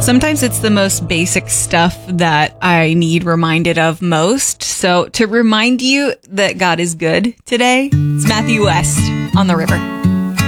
Sometimes it's the most basic stuff that I need reminded of most. So to remind you that God is good today, it's Matthew West on the River.